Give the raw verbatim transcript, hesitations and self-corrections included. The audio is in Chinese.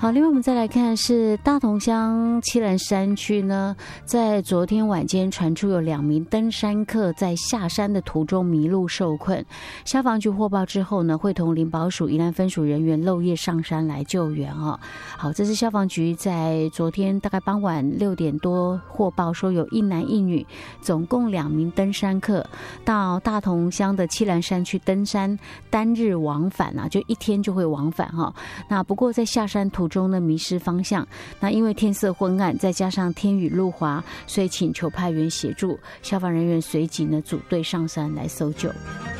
好，另外我们再来看是大同乡七兰山区呢，在昨天晚间传出有两名登山客在下山的途中迷路受困，消防局获报之后呢，会同林保署宜兰分署人员漏夜上山来救援哦。好，这是消防局在昨天大概傍晚六点多获报说有一男一女，总共两名登山客到大同乡的七兰山区登山，单日往返啊，就一天就会往返哈、哦。那不过在下山途中呢迷失方向，那因为天色昏暗，再加上天雨路滑，所以请求派员协助，消防人员随即呢组队上山来搜救。